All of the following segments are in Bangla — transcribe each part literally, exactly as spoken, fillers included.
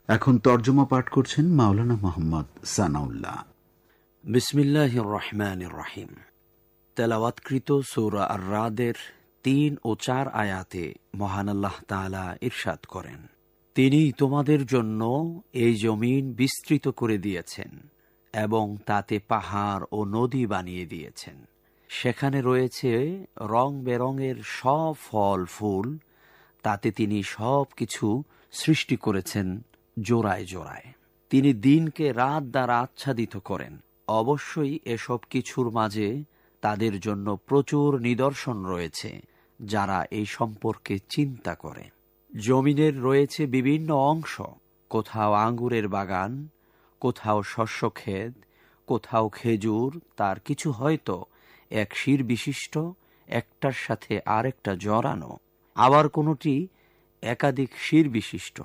এখন তর্জমা পাঠ করছেন মাওলানা মোহাম্মদ সানাউল্লাহ। বিসমিল্লাহির রহমানির রহিম। তেলাওয়াতকৃত সূরা আর-রাদের তিন ও চার আয়াতে মহান আল্লাহ তাআলা ইরশাদ করেন, তিনি তোমাদের জন্য এই জমিন বিস্তৃত করে দিয়েছেন এবং তাতে পাহাড় ও নদী বানিয়ে দিয়েছেন। সেখানে রয়েছে রং বেরঙের সব ফল ফুল, তাতে তিনি সব কিছু সৃষ্টি করেছেন জোড়ায় জোড়ায়। তিনি দিনকে রাত দ্বারা আচ্ছাদিত করেন। অবশ্যই এসব কিছুর মাঝে তাদের জন্য প্রচুর নিদর্শন রয়েছে যারা এই সম্পর্কে চিন্তা করে। জমিনের রয়েছে বিভিন্ন অংশ, কোথাও আঙ্গুরের বাগান, কোথাও শস্যক্ষেত, কোথাও খেজুর, তার কিছু হয়তো এক শির বিশিষ্ট, একটার সাথে আরেকটা জড়ানো, আবার কোনোটি একাধিক শির বিশিষ্ট,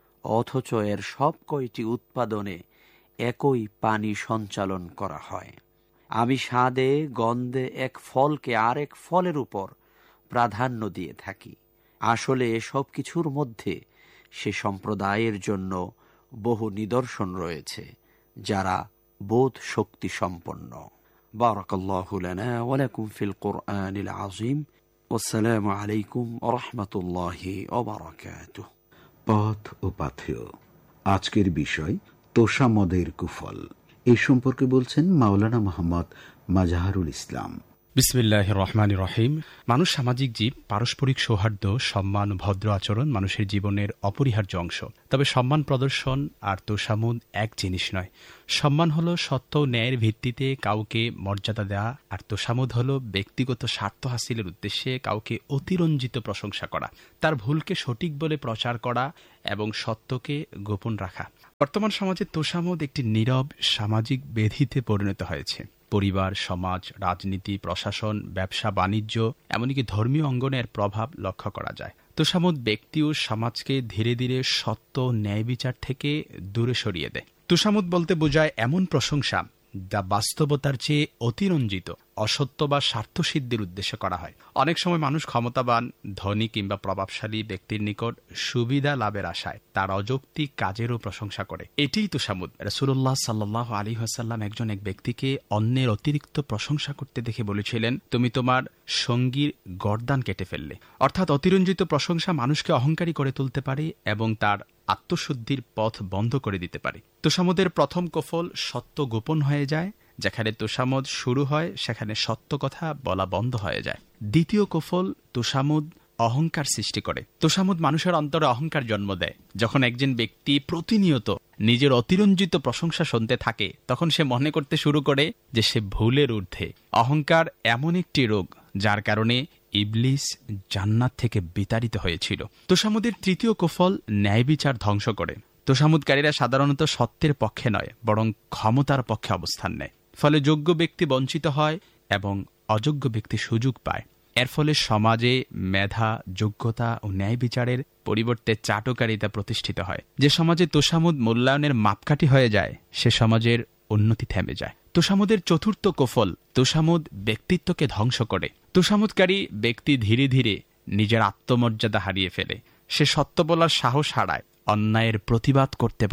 অথচ এর সব কয়টি উৎপাদনে একই পানি সঞ্চালন করা হয়। আমি স্বাদে গন্ধে এক ফলকে আরেক ফলের উপর প্রাধান্য দিয়ে থাকি। আসলে এসব কিছুর মধ্যে সে সম্প্রদায়ের জন্য বহু নিদর্শন রয়েছে যারা বোধ শক্তি সম্পন্ন। বারাকাল্লাহু লানা ওয়া লাকুম ফিল কুরআনিল আযীম। ওয়াসসালামু আলাইকুম ওয়া রাহমাতুল্লাহি ওয়া বারাকাতুহু। পথ ও পাথেয়। আজকের বিষয় তোষামদের কুফল। এই সম্পর্কে বলছেন মাওলানা মোহাম্মদ মাজহারুল ইসলাম। বিসমিল্লাহির রহমানির রহিম। মানুষ সামাজিক জীব। পারস্পরিক সৌহার্দ্য, সম্মান, ভদ্র আচরণ মানুষের জীবনের অপরিহার্য অংশ। তবে সম্মান প্রদর্শন আর তোষামোদ এক জিনিস নয়। সম্মান হলো সত্য ও ন্যায়ের ভিত্তিতে কাউকে মর্যাদা দেওয়া, আর তোষামোদ হলো ব্যক্তিগত স্বার্থ হাসিলের উদ্দেশ্যে কাউকে অতিরঞ্জিত প্রশংসা করা, তার ভুলকে সঠিক বলে প্রচার করা এবং সত্যকে গোপন রাখা। বর্তমান সমাজে তোষামোদ একটি নীরব সামাজিক ব্যাধিতে পরিণত হয়েছে। পরিবার, সমাজ, রাজনীতি, প্রশাসন, ব্যবসা বাণিজ্য, এমনকি ধর্মীয় অঙ্গনের প্রভাব লক্ষ্য করা যায়। তোষামোদ ব্যক্তি ও সমাজকে ধীরে ধীরে সত্য ন্যায় বিচার থেকে দূরে সরিয়ে দেয়। তোষামোদ বলতে বোঝায় এমন প্রশংসা যা বাস্তবতার চেয়ে অতিরঞ্জিত, অসত্য বা স্বার্থসিদ্ধির উদ্দেশ্যে করা হয়। অনেক সময় মানুষ ক্ষমতাবান, ধনী কিংবা প্রভাবশালী ব্যক্তির নিকট সুবিধা লাভের আশায় তার অযৌক্তিক কাজেরও প্রশংসা করে। এটিই তোষামোদ। রাসূলুল্লাহ সাল্লাল্লাহু আলাইহি ওয়াসাল্লাম একজন এক ব্যক্তিকে অন্যের অতিরিক্ত প্রশংসা করতে দেখে বলেছিলেন, তুমি তোমার সঙ্গীর গর্দান কেটে ফেললে। অর্থাৎ অতিরঞ্জিত প্রশংসা মানুষকে অহংকারী করে তুলতে পারে এবং তার আত্মশুদ্ধির পথ বন্ধ করে দিতে পারে। তোষামোদের প্রথম কুফল সত্য গোপন হয়ে যায়। যেখানে তোষামোদ শুরু হয় সেখানে সত্য কথা বলা বন্ধ হয়ে যায়। দ্বিতীয় কুফল তোষামোদ অহংকার সৃষ্টি করে। তোষামোদ মানুষের অন্তরে অহংকার জন্ম দেয়। যখন একজন ব্যক্তি প্রতিনিয়ত নিজের অতিরঞ্জিত প্রশংসা শুনতে থাকে তখন সে মনে করতে শুরু করে যে সে ভুলের ঊর্ধ্বে। অহংকার এমন একটি রোগ যার কারণে ইবলিস জান্নাত থেকে বিতাড়িত হয়েছিল। তোষামোদের তৃতীয় কুফল ন্যায় বিচার ধ্বংস করে। তোষামোদকারীরা সাধারণত সত্যের পক্ষে নয় বরং ক্ষমতার পক্ষে অবস্থান নেয়। ফলে যোগ্য ব্যক্তি বঞ্চিত হয় এবং অযোগ্য ব্যক্তি সুযোগ পায়। এর ফলে সমাজে মেধা, যোগ্যতা ও ন্যায় বিচারের পরিবর্তে চাটুকারিতা প্রতিষ্ঠিত হয়। যে সমাজে তোষামোদ মূল্যায়নের মাপকাঠি হয়ে যায় সে সমাজের উন্নতি থেমে যায়। তোষামোদের চতুর্থ কুফল তোষামোদ ব্যক্তিত্বকে ধ্বংস করে। তোষামোদকারী ব্যক্তি ধীরে ধীরে নিজের আত্মমর্যাদা হারিয়ে ফেলে। সে সত্য বলার সাহস হারায়, অন্যায়ের প্রতিবাদ করতে